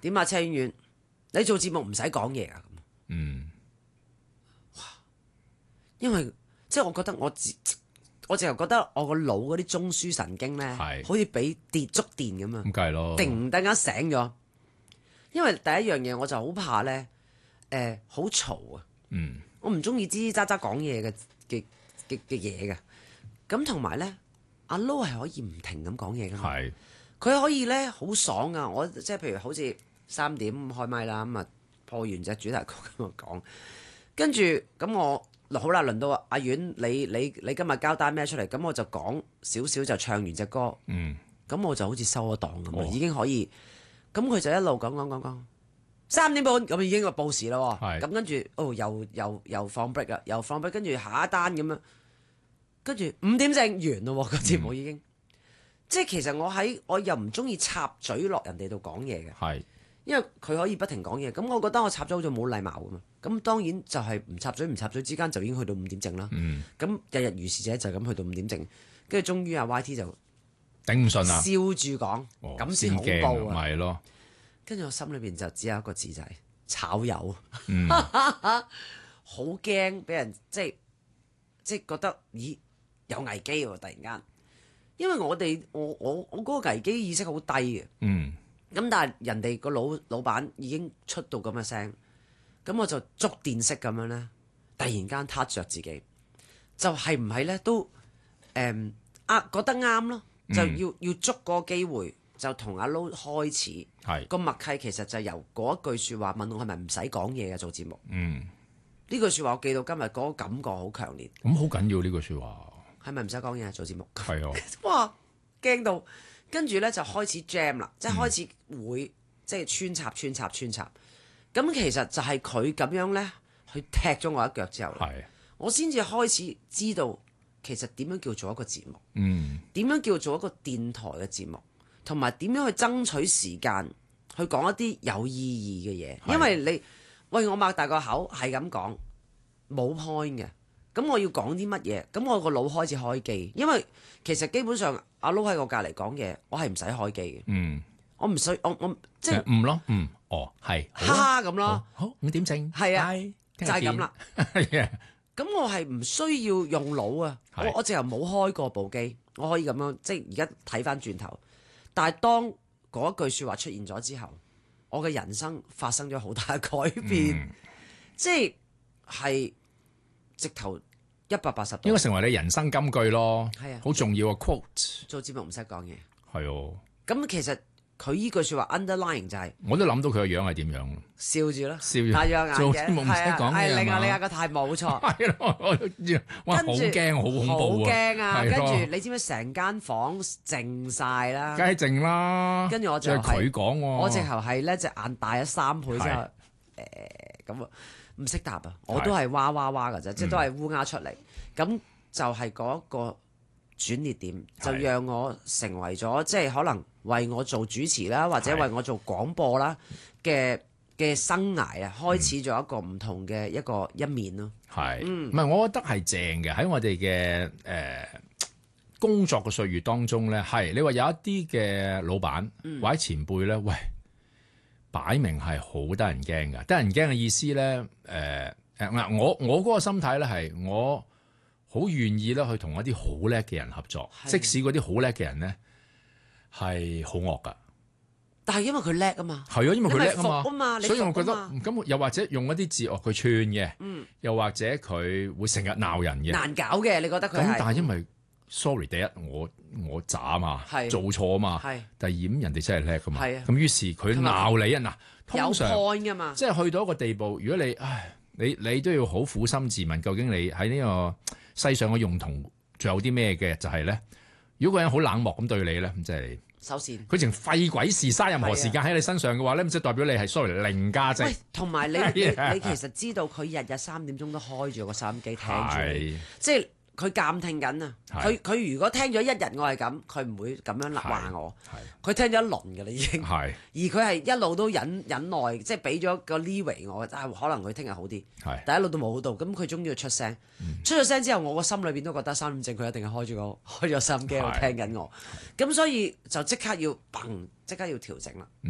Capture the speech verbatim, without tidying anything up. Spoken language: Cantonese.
點啊，車婉婉，你做節目唔使講嘢啊？咁嗯， 因為即係我覺得我自我淨係覺得我個腦嗰啲中樞神經咧， 係好似俾電觸電咁啊！ 咁梗係咯， 突然間醒咗。因為第一樣嘢我就好怕咧，誒好嘈啊！ 嗯， 我唔中意吱吱喳喳講嘢嘅嘅嘅嘅嘢嘅。咁同埋咧，阿 Lo 係可以唔停咁講嘢噶嘛。 係佢可以咧好爽啊！我即係譬如好似三點開麥啦，咁啊破完隻主題曲咁啊講，跟住咁我好啦，輪到阿婉你你你今日交單咩出嚟？咁我就講少少就唱完隻歌， 嗯， 咁我就好似收咗檔咁啊， 哦已經可以。咁佢就一路講講講講，三點半咁已經個報時啦喎。 係咁跟住哦又又又放 break 啦，又放 break，跟住下一單咁樣，跟住五點正完咯喎個節目已經。即係其實我喺我又唔中意插嘴落人哋度講嘢嘅， 係因為佢可以不停講嘢，咁我覺得我插咗好似冇禮貌噶嘛。咁當然就係唔插嘴唔插嘴之間就已經去到五點正啦。 嗯， 咁日日如是者就咁去到五點正，跟住終於阿 Y T 就頂唔順啊， 笑住講， 哦咁先恐驚怖啊！ 咪係咯， 跟住我心裏邊就只有一個字就係炒魷， 嗯， 好驚俾人即係即係覺得咦有危機喎！突然間，因為我哋我我我嗰個危機意識好低嘅。 嗯， 咁但係人哋個老老闆已經出到咁嘅聲，咁我就觸電式咁樣咧，突然間撻着自己，就係唔係咧都誒啊覺得啱咯，就要要捉嗰個機會，就同阿 Lo 開始係， 個默契，其實就由嗰一句説話問我係咪唔使講嘢嘅做節目， 嗯， 呢句説話我記到今日嗰個感覺好強烈， 咁好緊要呢句説話， 係咪唔使講嘢做節目？ 係啊， 哇驚到！跟住咧就開始 jam 啦，即係開始會、嗯、即係穿插穿插穿插。咁其實就係佢咁樣咧，去踢咗我一腳之後， 係， 我先至開始知道其實點樣叫做一個節目， 嗯， 點樣叫做一個電台嘅節目，同埋點樣去爭取時間去講一啲有意義嘅嘢。因為你喂我擘大個口係咁講冇 point 嘅。咁我要講啲乜嘢？咁我個腦開始開機，因為其實基本上阿 Lo 喺我隔離講嘢，我係唔使開機嘅。 嗯， 我唔需我我即係唔咯，嗯，哦，係， 哈哈咁咯， 好五點正， 係啊， 就就係咁啦。 係咁我係唔需要用腦啊，我我淨係冇開過部機，我可以咁樣即係而家睇翻轉頭。但係當嗰一句説話出現咗之後，我嘅人生發生咗好大嘅改變， 嗯、 即係係。直頭一百八十度， 應該成為你人生金句咯， 係啊， 好重要嘅 quote。 做節目唔使講嘢， 係哦。 咁其實佢依句説話 underline 就係、是， 我都諗到佢個樣係點樣， 笑住啦， 笑住， 戴咗眼鏡， 做節目唔使講嘢係另外另外個態冇錯， 係咯，我都知，哇，好驚，好恐怖好驚啊！跟住你知唔知成間房靜晒啦？ 梗係靜啦。 跟住我就係佢講喎， 我直頭係咧隻眼大咗三倍之後，誒咁啊。唔識答啊！我都係哇哇哇㗎啫，即係都係烏鴉出嚟。咁、嗯、就係嗰一個轉捩點，就讓我成為咗即係可能為我做主持啦，或者為我做廣播啦嘅嘅生涯啊，開始咗一個唔同嘅一個一面咯。 係，唔係、嗯、我覺得係正嘅喺我哋嘅誒工作嘅歲月當中咧，係你話有一啲嘅老闆、嗯、或者前輩咧，喂。擺明係好得人驚㗎，得人驚嘅意思咧，誒誒嗱，我我嗰個心態咧係我好願意咧去同一啲好叻嘅人合作，即使嗰啲好叻嘅人咧係好惡㗎。但係因為佢叻啊嘛，係啊，因為佢叻啊嘛，所以我覺得咁又或者用一啲字哦，佢串嘅，嗯，又或者佢會成日鬧人嘅，難搞嘅，你覺得佢咁？但係因為 sorry，第一我我渣啊嘛，做錯啊嘛，第二咁人哋真係叻噶嘛，咁於是佢鬧你啊嗱，通常有 point 噶嘛，即係去到一個地步，如果你唉你你都要好苦心自問，究竟你喺呢個世上嘅用途仲有啲咩嘅？就係咧，如果個人好冷漠咁對你咧，咁即係首先佢淨廢鬼事嘥任何時間喺你身上嘅話咧，咁即係代表你係 sorry 零價值。喂，同埋你你你其實知道佢日日三點鐘都開住個收音機聽住你，即係。佢監聽緊啊！佢佢如果聽咗一日我係咁，佢唔會咁樣話我。佢聽咗一輪㗎啦已經。而佢係一路都忍忍耐，即係俾咗個 leeway 我，但係可能佢聽日好啲。但一路都冇好到，咁佢終於要出聲。嗯、出咗聲之後，我個心裏邊都覺得三點正佢一定係開住個開咗收音機喺度聽緊我。咁所以就即刻要砰，即刻要調整啦。